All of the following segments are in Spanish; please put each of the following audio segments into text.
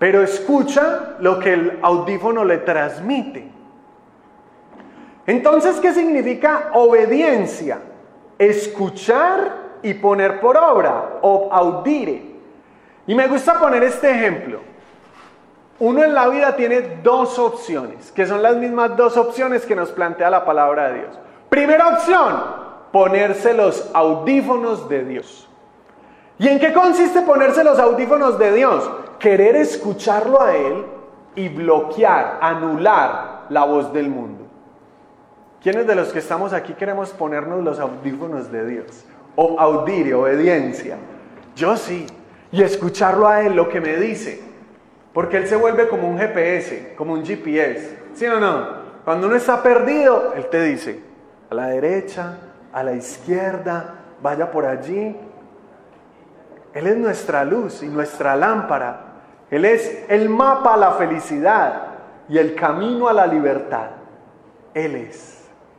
pero escucha lo que el audífono le transmite. Entonces, ¿qué significa obediencia? Escuchar y poner por obra, o audire. Y me gusta poner este ejemplo. Uno en la vida tiene dos opciones, que son las mismas dos opciones que nos plantea la palabra de Dios. Primera opción, ponerse los audífonos de Dios. ¿Y en qué consiste ponerse los audífonos de Dios? Querer escucharlo a Él y bloquear, anular la voz del mundo. ¿Quiénes de los que estamos aquí queremos ponernos los audífonos de Dios? O audire, obediencia. Yo sí. Y escucharlo a Él, lo que me dice. Porque Él se vuelve como un GPS, como un GPS. ¿Sí o no? Cuando uno está perdido, Él te dice, a la derecha, a la izquierda, vaya por allí. Él es nuestra luz y nuestra lámpara. Él es el mapa a la felicidad y el camino a la libertad. Él es.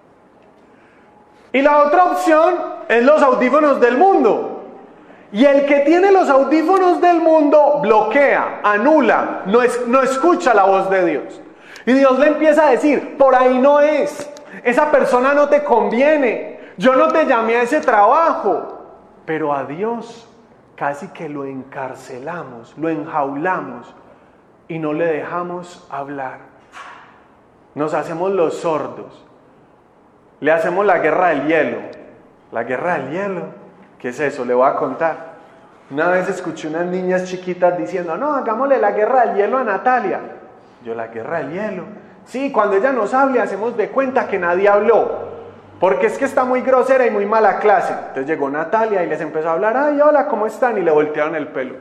Y la otra opción es los audífonos del mundo. Y el que tiene los audífonos del mundo bloquea, anula, no escucha la voz de Dios. Y Dios le empieza a decir, por ahí no es, esa persona no te conviene, yo no te llamé a ese trabajo. Pero a Dios casi que lo encarcelamos, lo enjaulamos y no le dejamos hablar. Nos hacemos los sordos. Le hacemos la guerra del hielo. La guerra del hielo, ¿qué es eso? Le voy a contar. Una vez escuché unas niñas chiquitas diciendo, no, hagámosle la guerra del hielo a Natalia. Yo, ¿la guerra del hielo? Sí, cuando ella nos hable hacemos de cuenta que nadie habló. Porque es que está muy grosera y muy mala clase. Entonces llegó Natalia y les empezó a hablar, ay, hola, ¿cómo están? Y le voltearon el pelo.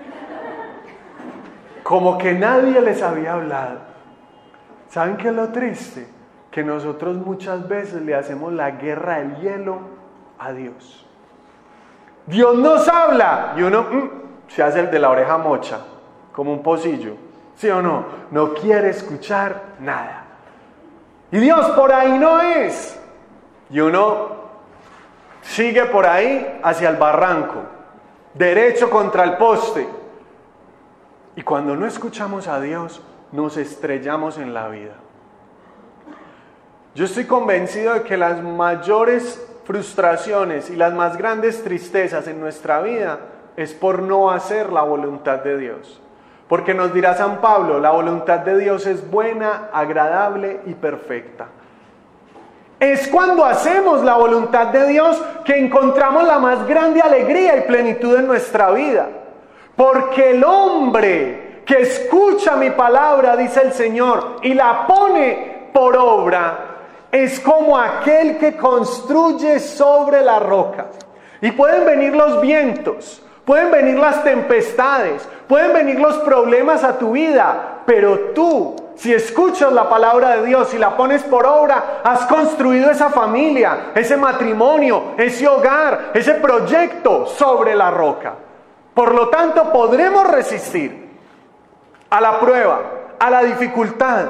Como que nadie les había hablado. ¿Saben qué es lo triste? Que nosotros muchas veces le hacemos la guerra del hielo a Dios. Dios nos habla y uno se hace el de la oreja mocha, como un pocillo. ¿Sí o no? No quiere escuchar nada. Y Dios por ahí no es. Y uno sigue por ahí hacia el barranco, derecho contra el poste. Y cuando no escuchamos a Dios, nos estrellamos en la vida. Yo estoy convencido de que las mayores frustraciones y las más grandes tristezas en nuestra vida es por no hacer la voluntad de Dios. Porque nos dirá San Pablo, la voluntad de Dios es buena, agradable y perfecta. Es cuando hacemos la voluntad de Dios que encontramos la más grande alegría y plenitud en nuestra vida. Porque el hombre que escucha mi palabra, dice el Señor, y la pone por obra, es como aquel que construye sobre la roca. Y pueden venir los vientos, pueden venir las tempestades, pueden venir los problemas a tu vida, pero tú, si escuchas la palabra de Dios y la pones por obra, has construido esa familia, ese matrimonio, ese hogar, ese proyecto sobre la roca. Por lo tanto, podremos resistir a la prueba, a la dificultad.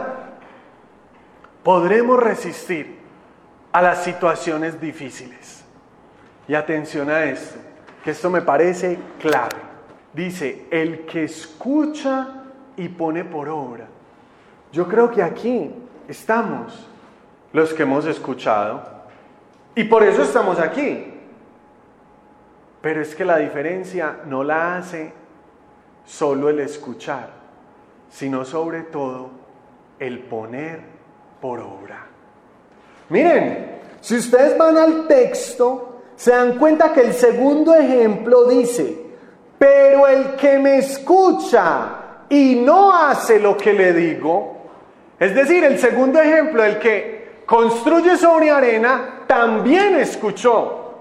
Podremos resistir a las situaciones difíciles. Y atención a esto, que esto me parece clave. Dice, el que escucha y pone por obra. Yo creo que aquí estamos los que hemos escuchado. Y por eso estamos aquí. Pero es que la diferencia no la hace solo el escuchar, sino sobre todo el poner por obra. Miren, si ustedes van al texto, se dan cuenta que el segundo ejemplo dice, pero el que me escucha y no hace lo que le digo, es decir, el segundo ejemplo, el que construye sobre arena, también escuchó.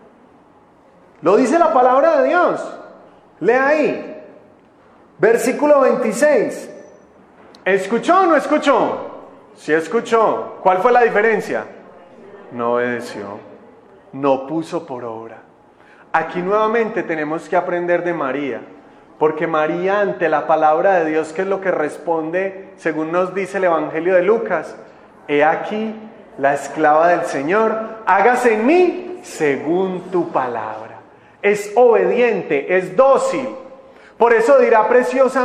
Lo dice la palabra de Dios. Lea ahí, versículo 26. ¿Escuchó o no escuchó? Sí escuchó. ¿Cuál fue la diferencia? No obedeció, no puso por obra. Aquí nuevamente tenemos que aprender de María, porque María ante la palabra de Dios, ¿qué es lo que responde? Según nos dice el Evangelio de Lucas, he aquí la esclava del Señor, hágase en mí según tu palabra. Es obediente, es dócil. Por eso dirá preciosa